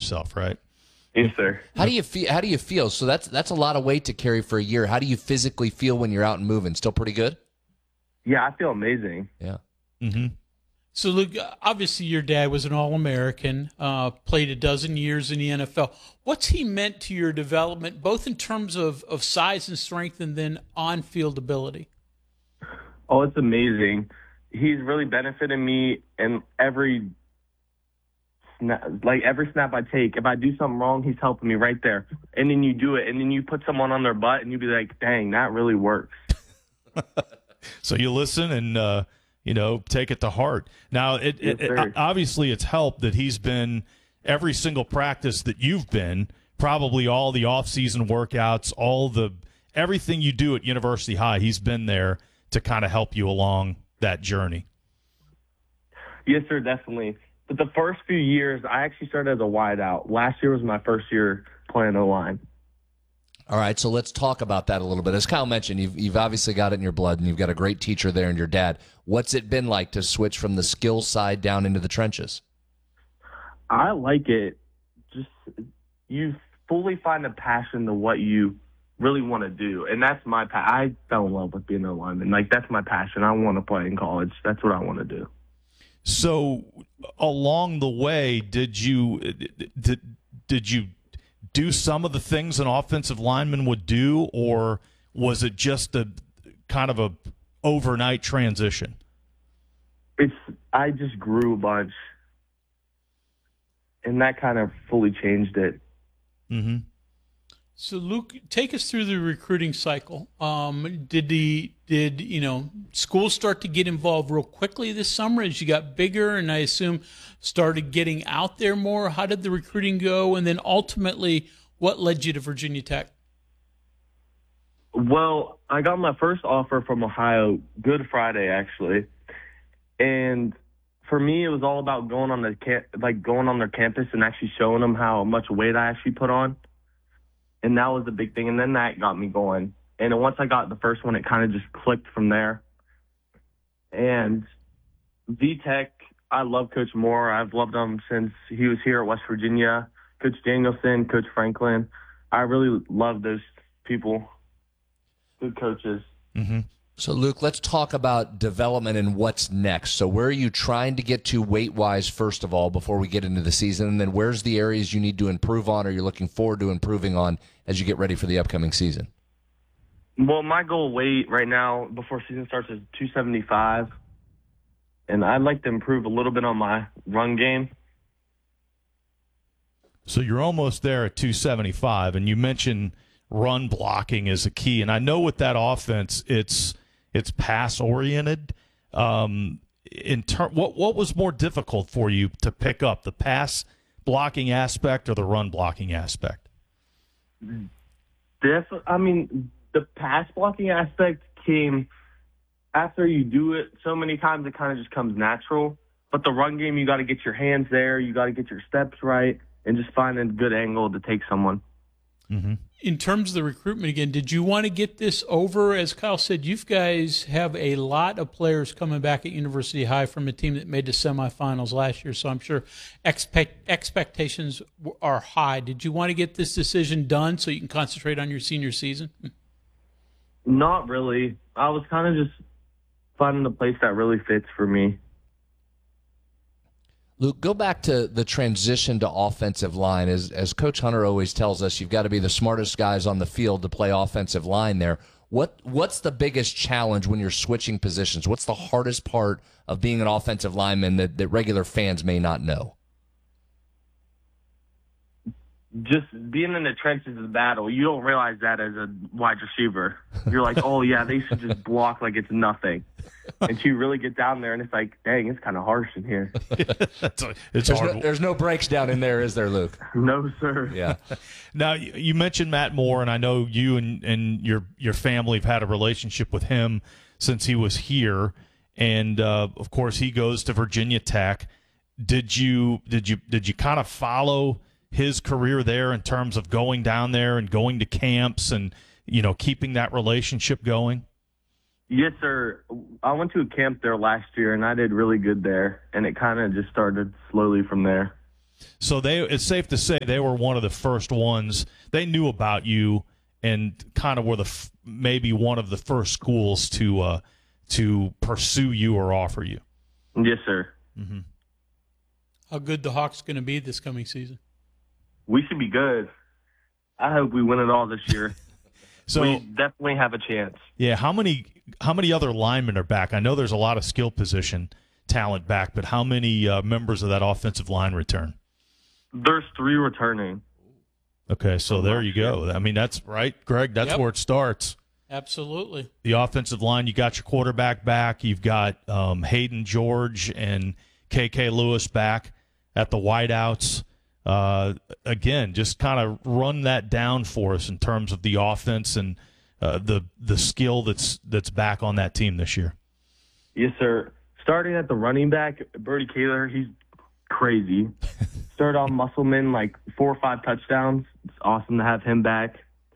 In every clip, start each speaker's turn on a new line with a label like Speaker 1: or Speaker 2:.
Speaker 1: yourself, right?
Speaker 2: Yes, sir.
Speaker 3: How do you feel? How do you feel? So that's a lot of weight to carry for a year. How do you physically feel when you're out and moving? Still pretty good?
Speaker 2: Yeah, I feel amazing.
Speaker 3: Yeah.
Speaker 1: Mm-hmm.
Speaker 4: So, Luke, obviously your dad was an All-American, played a dozen years in the NFL. What's he meant to your development, both in terms of size and strength and then on-field ability?
Speaker 2: Oh, it's amazing. He's really benefited me in every snap I take. If I do something wrong, he's helping me right there. And then you do it, and then you put someone on their butt, and you be like, dang, that really works.
Speaker 1: So you listen and take it to heart. Now, obviously it's helped that he's been every single practice that you've been, probably all the off-season workouts, everything you do at University High, he's been there to kind of help you along that journey.
Speaker 2: Yes, sir, definitely. But the first few years, I actually started as a wideout. Last year was my first year playing O-line.
Speaker 3: All right, so let's talk about that a little bit. As Kyle mentioned, you've obviously got it in your blood, and you've got a great teacher there in your dad. What's it been like to switch from the skill side down into the trenches?
Speaker 2: I like it. Just you fully find a passion to what you really want to do, and that's my I fell in love with being a lineman. Like, that's my passion. I want to play in college. That's what I want to do.
Speaker 1: So along the way, did you do some of the things an offensive lineman would do, or was it just a kind of a overnight transition?
Speaker 2: I just grew a bunch, and that kind of fully changed it.
Speaker 1: Mm-hmm.
Speaker 4: So, Luke, take us through the recruiting cycle. Did schools start to get involved real quickly this summer as you got bigger, and I assume started getting out there more? How did the recruiting go, and then ultimately, what led you to Virginia Tech?
Speaker 2: Well, I got my first offer from Ohio Good Friday, actually, and for me, it was all about going on their campus and actually showing them how much weight I actually put on. And that was the big thing. And then that got me going. And then once I got the first one, it kind of just clicked from there. And VTech, I love Coach Moore. I've loved him since he was here at West Virginia. Coach Danielson, Coach Franklin. I really love those people. Good coaches.
Speaker 1: Mm-hmm.
Speaker 3: So, Luke, let's talk about development and what's next. So where are you trying to get to weight-wise, first of all, before we get into the season? And then where's the areas you need to improve on or you're looking forward to improving on as you get ready for the upcoming season?
Speaker 2: Well, my goal weight right now before season starts is 275. And I'd like to improve a little bit on my run game.
Speaker 1: So you're almost there at 275, and you mentioned run blocking is a key. And I know with that offense, it's pass oriented. What was more difficult for you to pick up, the pass blocking aspect or the run blocking aspect?
Speaker 2: The pass blocking aspect came after you do it so many times. It kind of just comes natural. But the run game, you got to get your hands there, you got to get your steps right, and just find a good angle to take someone.
Speaker 1: Mm-hmm.
Speaker 4: In terms of the recruitment again, did you want to get this over? As Kyle said, you guys have a lot of players coming back at University High from a team that made the semifinals last year, so I'm sure expectations are high. Did you want to get this decision done so you can concentrate on your senior season?
Speaker 2: Not really. I was kind of just finding a place that really fits for me.
Speaker 3: Luke, go back to the transition to offensive line. As Coach Hunter always tells us, you've got to be the smartest guys on the field to play offensive line there. What's the biggest challenge when you're switching positions? What's the hardest part of being an offensive lineman that regular fans may not know?
Speaker 2: Just being in the trenches of the battle, you don't realize that as a wide receiver. You're like, oh, yeah, they should just block like it's nothing. And you really get down there, and it's like, dang, it's kind of harsh in here.
Speaker 1: It's hard.
Speaker 3: There's no breaks down in there, is there, Luke?
Speaker 2: No, sir.
Speaker 3: Yeah.
Speaker 1: Now, you mentioned Matt Moore, and I know you and your family have had a relationship with him since he was here. And, of course, he goes to Virginia Tech. Did you kind of follow his career there in terms of going down there and going to camps and, keeping that relationship going?
Speaker 2: Yes, sir. I went to a camp there last year, and I did really good there, and it kind of just started slowly from there.
Speaker 1: So it's safe to say they were one of the first ones. They knew about you and kind of were maybe one of the first schools to pursue you or offer you.
Speaker 2: Yes, sir.
Speaker 1: Mm-hmm.
Speaker 4: How good the Hawks going to be this coming season?
Speaker 2: We should be good. I hope we win it all this year.
Speaker 1: So
Speaker 2: we definitely have a chance.
Speaker 1: Yeah, how many other linemen are back? I know there's a lot of skill position talent back, but how many members of that offensive line return?
Speaker 2: There's 3 returning.
Speaker 1: Okay, so there you go. I mean, that's right, Greg. That's where it starts.
Speaker 4: Absolutely.
Speaker 1: The offensive line, you got your quarterback back. You've got Hayden George and KK Lewis back at the wideouts. Again, just kind of run that down for us in terms of the offense and the skill that's back on that team this year.
Speaker 2: Yes, sir. Starting at the running back, Brody Kaler, he's crazy. Started on Musselman, like 4 or 5 touchdowns. It's awesome to have him back.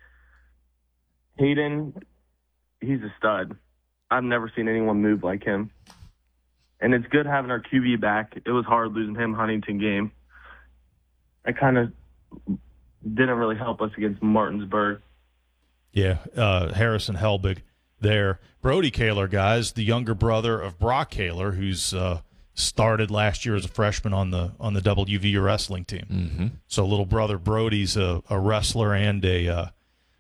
Speaker 2: Hayden, he's a stud. I've never seen anyone move like him. And it's good having our QB back. It was hard losing him Huntington game. That kind of didn't really help us against Martinsburg.
Speaker 1: Yeah, Harrison Helbig there. Brody Kaler, guys, the younger brother of Brock Kaler, who's started last year as a freshman on the WVU wrestling team.
Speaker 3: Mm-hmm.
Speaker 1: So little brother Brody's a wrestler and a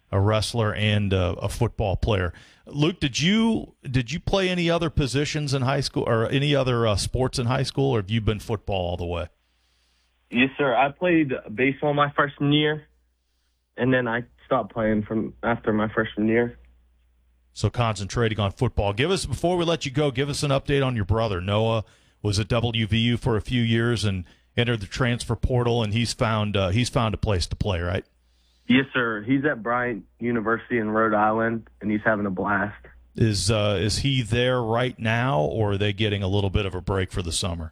Speaker 1: football player. Luke, did you play any other positions in high school or any other sports in high school, or have you been football all the way?
Speaker 2: Yes, sir. I played baseball my freshman year, and then I stopped playing from after my freshman year.
Speaker 1: So concentrating on football. Before we let you go, give us an update on your brother. Noah was at WVU for a few years and entered the transfer portal, and he's found a place to play, right?
Speaker 2: Yes, sir. He's at Bryant University in Rhode Island, and he's having a blast.
Speaker 1: Is he there right now, or are they getting a little bit of a break for the summer?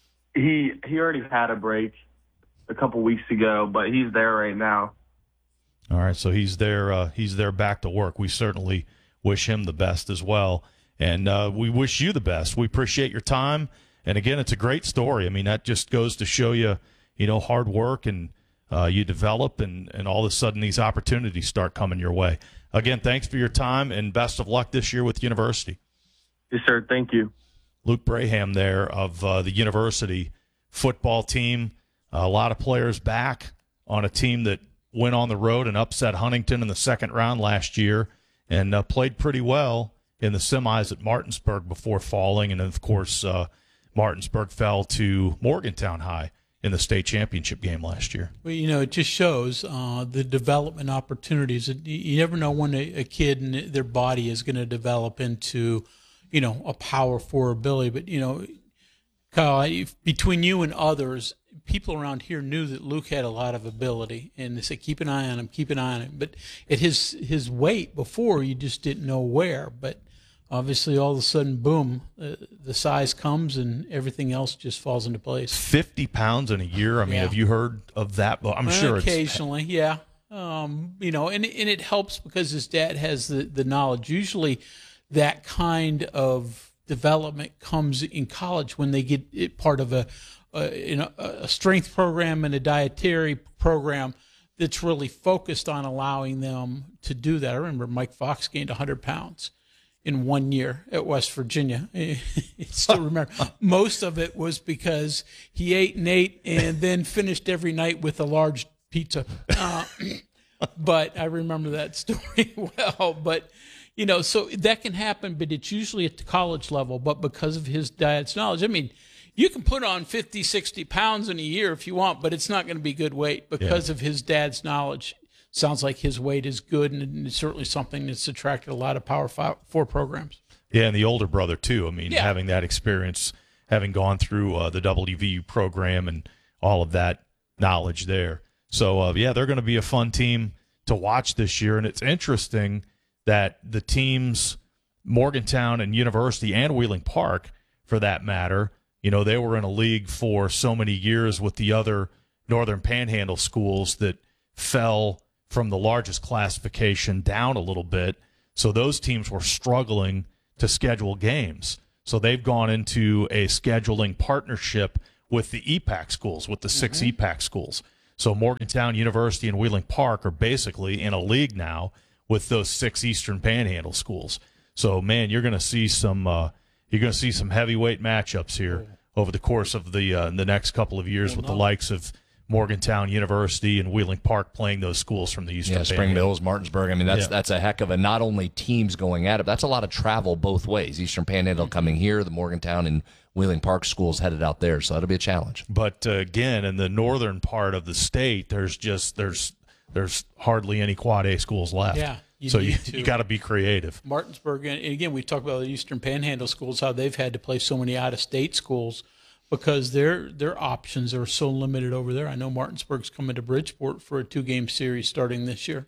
Speaker 2: He already had a break a couple weeks ago, but he's there right now.
Speaker 1: All right, so he's there back to work. We certainly wish him the best as well, and we wish you the best. We appreciate your time, and again, it's a great story. I mean, that just goes to show you hard work, and you develop, and all of a sudden these opportunities start coming your way. Again, thanks for your time, and best of luck this year with University.
Speaker 2: Yes, sir. Thank you.
Speaker 1: Luke Braham there of the University football team. A lot of players back on a team that went on the road and upset Huntington in the second round last year and played pretty well in the semis at Martinsburg before falling. And, of course, Martinsburg fell to Morgantown High in the state championship game last year.
Speaker 4: Well, it just shows the development opportunities. You never know when a kid and their body is going to develop into, a power forward ability. But, Kyle, between you and others, people around here knew that Luke had a lot of ability, and they said, keep an eye on him. But at his weight before, you just didn't know where. But obviously, all of a sudden, boom, the size comes and everything else just falls into place.
Speaker 1: 50 pounds in a year? I mean, Have you heard of that? I'm sure
Speaker 4: occasionally, yeah. And it helps because his dad has the knowledge. Usually that kind of development comes in college when they get it part of a strength program and a dietary program that's really focused on allowing them to do that. I remember Mike Fox gained 100 pounds in 1 year at West Virginia. I still remember. Most of it was because he ate and then finished every night with a large pizza. But I remember that story well. But, so that can happen, but it's usually at the college level. But because of his dad's knowledge, you can put on 50, 60 pounds in a year if you want, but it's not going to be good weight because of his dad's knowledge. Sounds like his weight is good, and it's certainly something that's attracted a lot of Power 4 programs.
Speaker 1: Yeah, and the older brother, too. Having that experience, having gone through the WVU program and all of that knowledge there. So, they're going to be a fun team to watch this year, and it's interesting that the teams, Morgantown and University and Wheeling Park, for that matter, they were in a league for so many years with the other Northern Panhandle schools that fell from the largest classification down a little bit. So those teams were struggling to schedule games. So they've gone into a scheduling partnership with the EPAC schools, with the 6 EPAC schools. So Morgantown University and Wheeling Park are basically in a league now with those 6 Eastern Panhandle schools. So, man, you're going to see some heavyweight matchups here over the course of the next couple of years with the likes of Morgantown University and Wheeling Park playing those schools from the Eastern Panhandle.
Speaker 3: Spring Mills, Martinsburg. I mean, that's a heck of a, not only teams going at it, that's a lot of travel both ways. Eastern Panhandle coming here, the Morgantown and Wheeling Park schools headed out there, so that'll be a challenge.
Speaker 1: But again, in the northern part of the state, there's hardly any Quad A schools left.
Speaker 4: Yeah.
Speaker 1: You got to be creative.
Speaker 4: Martinsburg, and again, we talk about the Eastern Panhandle schools, how they've had to play so many out-of-state schools because their options are so limited over there. I know Martinsburg's coming to Bridgeport for a 2-game series starting this year.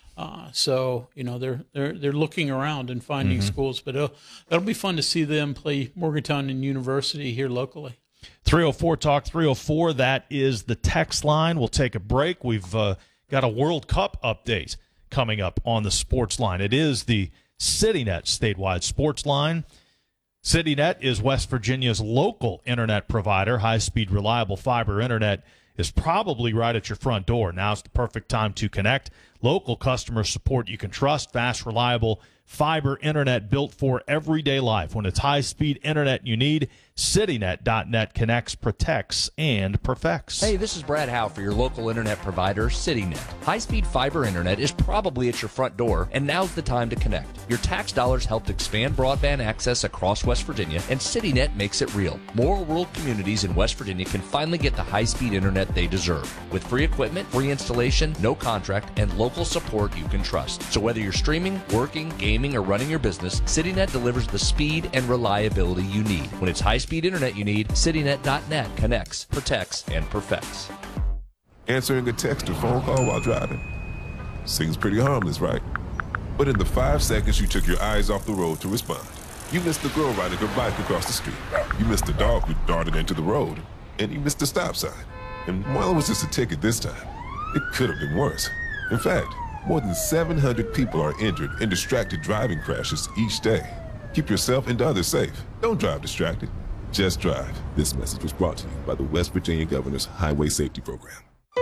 Speaker 4: So they're looking around and finding schools, but that'll be fun to see them play Morgantown and University here locally.
Speaker 1: 304 Talk 304. That is the text line. We'll take a break. We've got a World Cup update coming up on the sports line. It is the CityNet statewide sports line. CityNet is West Virginia's local internet provider. High-speed, reliable fiber internet is probably right at your front door. Now's the perfect time to connect. Local customer support you can trust. Fast, reliable fiber internet built for everyday life. When it's high-speed internet you need, CityNet.net connects, protects, and perfects.
Speaker 3: Hey, this is Brad Howe for your local internet provider, CityNet. High-speed fiber internet is probably at your front door, and now's the time to connect. Your tax dollars helped expand broadband access across West Virginia, and CityNet makes it real. More rural communities in West Virginia can finally get the high-speed internet they deserve. With free equipment, free installation, no contract, and local support you can trust. So whether you're streaming, working, gaming, or running your business, CityNet delivers the speed and reliability you need. When it's high-speed internet you need, CityNet.net connects, protects, and perfects.
Speaker 5: Answering a text or phone call while driving seems pretty harmless, right? But in the 5 seconds you took your eyes off the road to respond, you missed the girl riding her bike across the street. You missed the dog who darted into the road. And you missed the stop sign. And while it was just a ticket this time, it could have been worse. In fact, more than 700 people are injured in distracted driving crashes each day. Keep yourself and others safe. Don't drive distracted. Just drive. This message was brought to you by the West Virginia Governor's Highway Safety Program.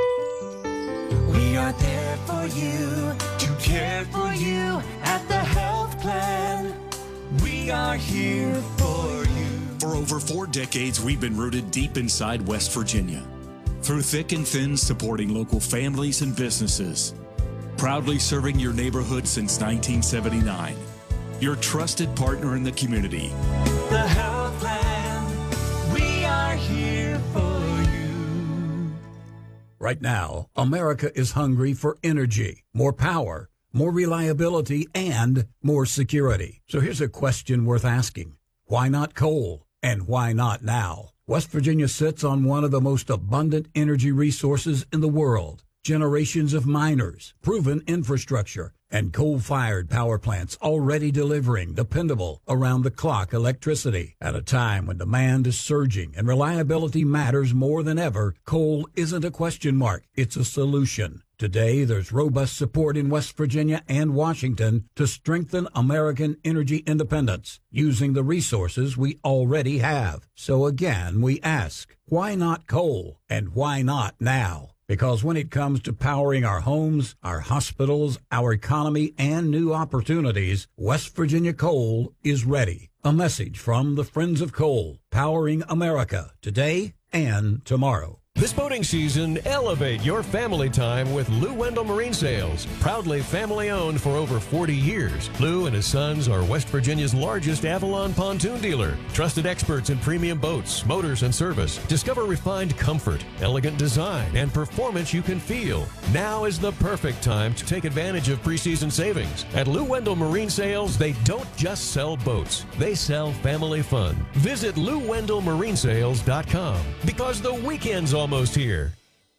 Speaker 6: We are there for you, to care for you at the health plan. We are here for you.
Speaker 7: For over 4 decades, we've been rooted deep inside West Virginia. Through thick and thin, supporting local families and businesses. Proudly serving your neighborhood since 1979. Your trusted partner in the community.
Speaker 6: The health plan, we are here for you.
Speaker 8: Right now, America is hungry for energy, more power, more reliability, and more security. So here's a question worth asking. Why not coal? And why not now? West Virginia sits on one of the most abundant energy resources in the world. Generations of miners, proven infrastructure, and coal-fired power plants already delivering dependable, around-the-clock electricity. At a time when demand is surging and reliability matters more than ever, coal isn't a question mark, it's a solution. Today, there's robust support in West Virginia and Washington to strengthen American energy independence using the resources we already have. So again, we ask, why not coal? And why not now? Because when it comes to powering our homes, our hospitals, our economy, and new opportunities, West Virginia Coal is ready. A message from the Friends of Coal, powering America today and tomorrow.
Speaker 9: This boating season, elevate your family time with Lou Wendell Marine Sales. Proudly family-owned for over 40 years, Lou and his sons are West Virginia's largest Avalon pontoon dealer. Trusted experts in premium boats, motors, and service. Discover refined comfort, elegant design, and performance you can feel. Now is the perfect time to take advantage of preseason savings. At Lou Wendell Marine Sales, they don't just sell boats. They sell family fun. Visit LouWendellMarineSales.com because the weekend's almost here.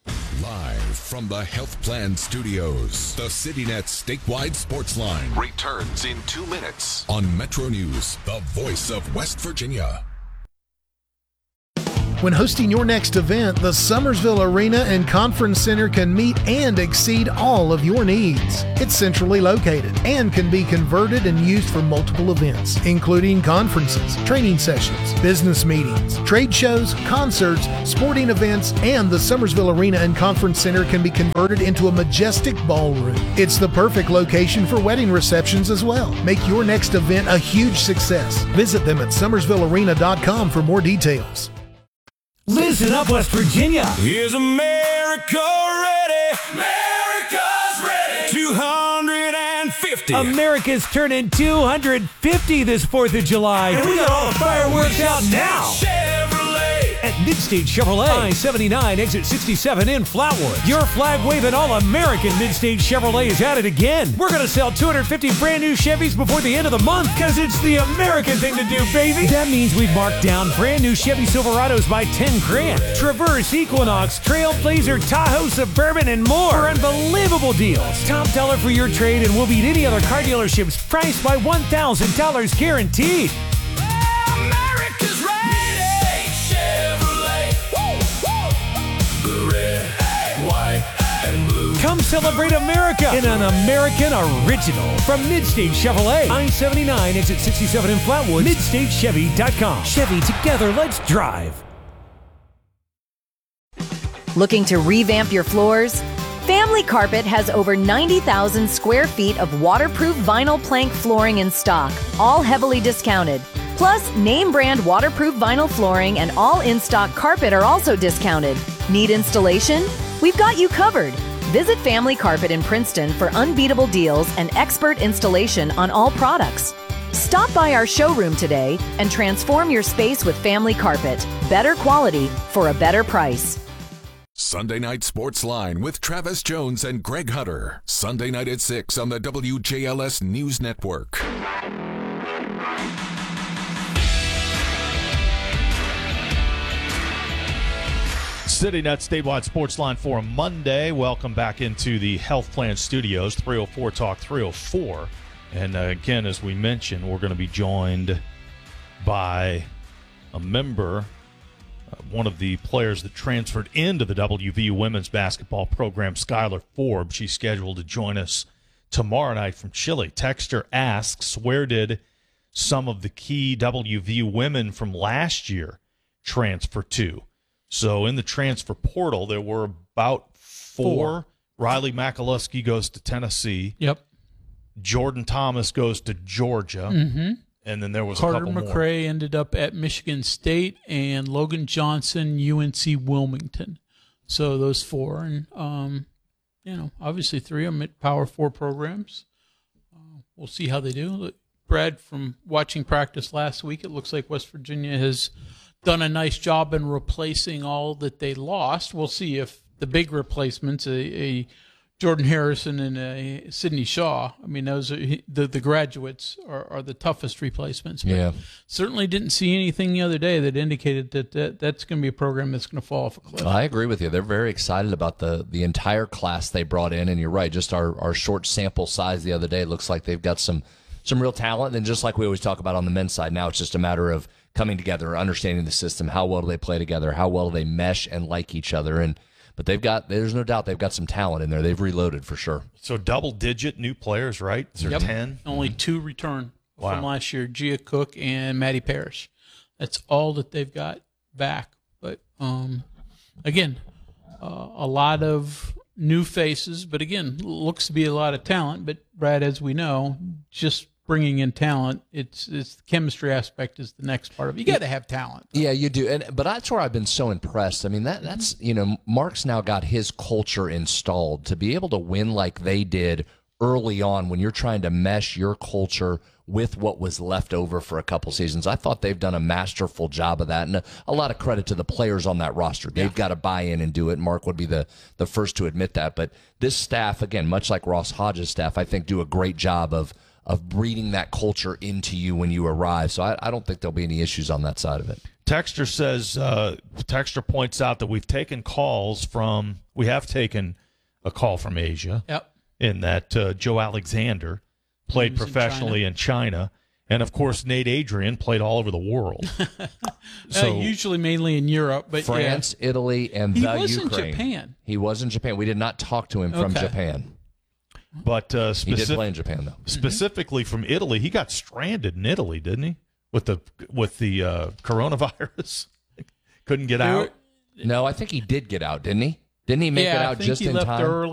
Speaker 10: Live from the Health Plan Studios, the CityNet statewide sports line returns in 2 minutes on Metro News, the voice of West Virginia.
Speaker 11: When hosting your next event, the Summersville Arena and Conference Center can meet and exceed all of your needs. It's centrally located and can be converted and used for multiple events, including conferences, training sessions, business meetings, trade shows, concerts, sporting events, and the Summersville Arena and Conference Center can be converted into a majestic ballroom. It's the perfect location for wedding receptions as well. Make your next event a huge success. Visit them at summersvillearena.com for more details.
Speaker 12: Listen up, West Virginia.
Speaker 6: Is America ready? America's ready. 250.
Speaker 12: America's turning 250 this 4th of July. And we got all the fireworks out now. At Midstate Chevrolet, I-79, exit 67 in Flatwood. Your flag-waving all-American Midstate Chevrolet is at it again. We're going to sell 250 brand-new Chevys before the end of the month because it's the American thing to do, baby. That means we've marked down brand-new Chevy Silverados by 10 grand. Traverse, Equinox, Trailblazer, Tahoe, Suburban, and more for unbelievable deals. Top dollar for your trade and we'll beat any other car dealership's price by $1,000 guaranteed.
Speaker 6: America's ready.
Speaker 12: Come celebrate America in an American original from Midstate Chevrolet. I-79, exit 67 in Flatwood. MidstateChevy.com. Chevy, together, let's drive.
Speaker 13: Looking to revamp your floors? Family Carpet has over 90,000 square feet of waterproof vinyl plank flooring in stock, all heavily discounted. Plus, name brand waterproof vinyl flooring and all in-stock carpet are also discounted. Need installation? We've got you covered. Visit Family Carpet in Princeton for unbeatable deals and expert installation on all products. Stop by our showroom today and transform your space with Family Carpet. Better quality for a better price.
Speaker 10: Sunday Night Sports Line with Travis Jones and Greg Hunter. Sunday night at 6 on the WJLS News Network.
Speaker 1: CityNet Statewide Sports Line for a Monday. Welcome back into the Health Plan Studios, 304 Talk 304. And again, as we mentioned, we're going to be joined by a member, one of the players that transferred into the WVU women's basketball program, Skylar Forbes. She's scheduled to join us tomorrow night from Chile. Texter asks, where did some of the key WVU women from last year transfer to? So in the transfer portal, there were about four. Riley Makaluski goes to Tennessee.
Speaker 4: Yep.
Speaker 1: Jordan Thomas goes to Georgia.
Speaker 4: Mm-hmm.
Speaker 1: And then there was
Speaker 4: Carter
Speaker 1: a couple more.
Speaker 4: McRae ended up at Michigan State, and Logan Johnson, UNC Wilmington. So those four. And, obviously 3 of them at Power 4 programs. We'll see how they do. Brad, from watching practice last week, it looks like West Virginia has done a nice job in replacing all that they lost. We'll see if the big replacements, a Jordan Harrison and a Sydney Shaw, I mean, those are the graduates are the toughest replacements. But
Speaker 3: yeah.
Speaker 4: Certainly didn't see anything the other day that indicated that's going to be a program that's going to fall off a cliff.
Speaker 3: I agree with you. They're very excited about the entire class they brought in, and you're right. Just our short sample size the other day looks like they've got some real talent. And just like we always talk about on the men's side, now it's just a matter of coming together, understanding the system, how well do they play together, how well do they mesh and like each other. But there's no doubt they've got some talent in there. They've reloaded for sure.
Speaker 1: So double-digit new players, right? Is there 10?
Speaker 4: Only 2 return from last year, Gia Cook and Maddie Parrish. That's all that they've got back. But, again, a lot of new faces. But, again, looks to be a lot of talent. But, Brad, as we know, just bringing in talent, it's the chemistry aspect is the next part of it. You got to have talent.
Speaker 3: Yeah, you do. But that's where I've been so impressed. I mean, that's Mark's now got his culture installed to be able to win like they did early on when you're trying to mesh your culture with what was left over for a couple seasons. I thought they've done a masterful job of that, and a lot of credit to the players on that roster. They've got to buy in and do it. Mark would be the first to admit that. But this staff, again, much like Ross Hodges' staff, I think do a great job of breeding that culture into you when you arrive. So I don't think there'll be any issues on that side of it.
Speaker 1: Texter says, Texter points out that we have taken a call from Asia.
Speaker 4: Yep.
Speaker 1: In that Joe Alexander played professionally in China And, of course, Nate Adrian played all over the world. So
Speaker 4: usually mainly in Europe. But
Speaker 3: France, Italy, and
Speaker 4: he
Speaker 3: the
Speaker 4: was
Speaker 3: Ukraine.
Speaker 4: in Japan.
Speaker 3: He was in Japan. We did not talk to him from Japan.
Speaker 1: But
Speaker 3: he did play in Japan, though.
Speaker 1: Specifically from Italy, he got stranded in Italy, didn't he? With the coronavirus, couldn't get out.
Speaker 3: No, I think he did get out, didn't he? Didn't he make it out just in time?